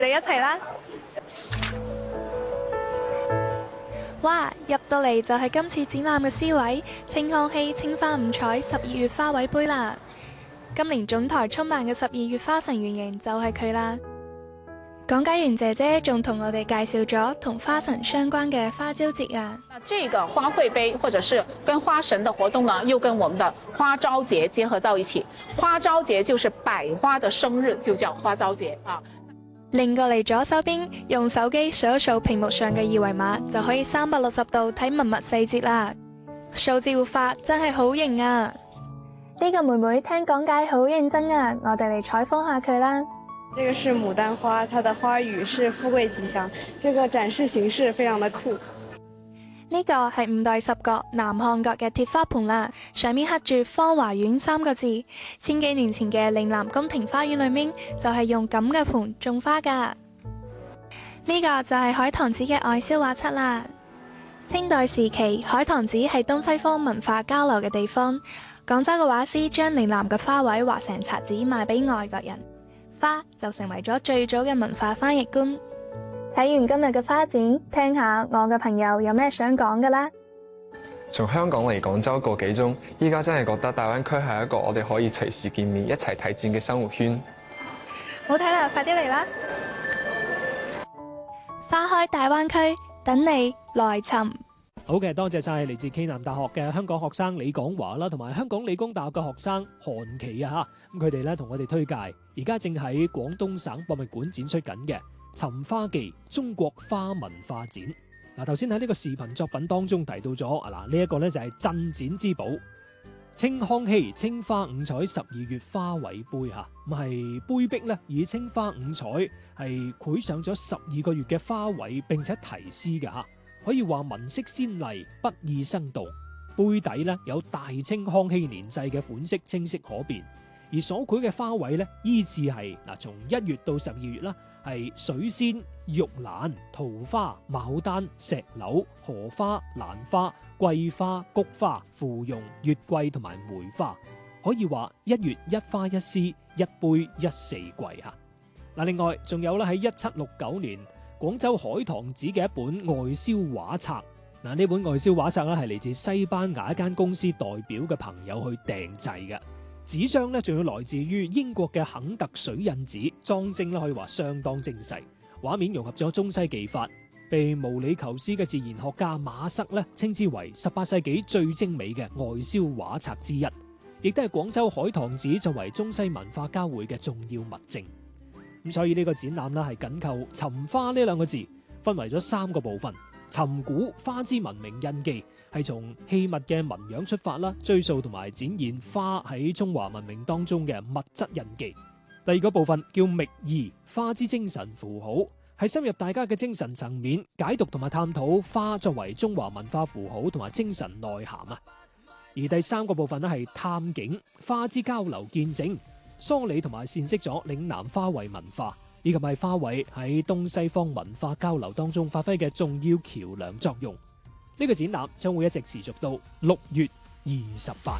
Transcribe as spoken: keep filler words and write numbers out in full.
你一齊啦！ 哇！入到嚟就係今次展覽嘅 C 位，青康熙青花五彩十二月花卉杯啦。今年總台充滿嘅十二月花神原型就係佢啦。講解員姐姐仲同我哋介紹咗同花神相關嘅花朝節啊。 那這個花卉杯或者是跟花神的活動呢，又跟我們的花朝節結合到一起。花朝節就是百花的生日，就叫花朝節啊。 擰過嚟左手邊，用手機掃一掃屏幕上嘅二維碼，就可以三百六十度睇文物細節啦。數字活化真係好型啊！呢個妹妹聽講解好認真啊，我哋嚟採訪下佢啦。 這個是牡丹花，它的花語是富貴吉祥。這個展示形式非常的酷。 呢個係五代十國南漢國嘅鐵花盤啦，上面刻住芳華苑三個字。千幾年前嘅嶺南宮廷花園裏面就係用咁嘅盤種花噶。呢個就係海棠紙嘅外銷畫冊啦。清代時期，海棠紙係東西方文化交流嘅地方。廣州嘅畫師將嶺南嘅花卉畫成冊子賣俾外國人。花就成為咗最早嘅文化翻譯官。睇完今日嘅花展，聽下我嘅朋友有咩想講嘅啦。 從香港嚟廣州個幾鐘，依家真係覺得大灣區係一個我哋可以隨時見面、一齊睇展嘅生活圈。 好睇啦，快啲嚟啦！花開大灣區，等你來尋。 好嘅，多謝晒嚟自暨南大學嘅香港學生李廣華啦，同埋香港理工大學嘅學生韓琦啊吓，咁佢哋咧同我哋推介，而家正喺廣東省博物館展出緊嘅《尋花記：中國花文化展》。嗱，頭先喺呢個視頻作品當中提到咗啊，嗱呢一個咧就係鎮展之寶青康熙青花五彩十二月花卉杯吓，咁係杯壁咧以青花五彩係繪上咗十二個月嘅花卉，並且題詩嘅吓。可以話文色鮮麗，筆意生動。杯底咧有大清康熙年制嘅款式，清晰可辨。而所繪嘅花卉咧，依次係嗱，從一月到十二月啦，係水仙、玉蘭、桃花、牡丹、石榴、荷花、蘭花、桂花、菊花、芙蓉、月桂同埋梅花。可以話一月一花一詩，一杯一四季吓。嗱，另外仲有咧喺一七六九年。廣州海棠紙嘅一本外銷畫冊，嗱呢本外銷畫冊咧係嚟自西班牙一間公司代表嘅朋友去訂製嘅，紙張咧仲要來自於英國嘅肯特水印紙，裝幀咧可以話相當精細，畫面融合咗中西技法，被毛里求斯嘅自然學家馬塞咧稱之為十八世紀最精美嘅外銷畫冊之一，亦都係廣州海棠紙作為中西文化交匯嘅重要物證。咁所以呢個展覽啦係緊扣尋花呢兩個字，分為咗三個部分。尋古花之文明印記係從器物嘅紋樣出發啦，追溯同埋展現花喺中華文明當中嘅物質印記。第二個部分叫覓意花之精神符號，係深入大家嘅精神層面，解讀同埋探討花作為中華文化符號同埋精神內涵啊。而第三個部分咧係探景花之交流見證。梳理同埋闡釋咗嶺南花卉文化，以及係花卉喺東西方文化交流當中發揮嘅重要橋樑作用。呢個展覽將會一直持續到六月二十八。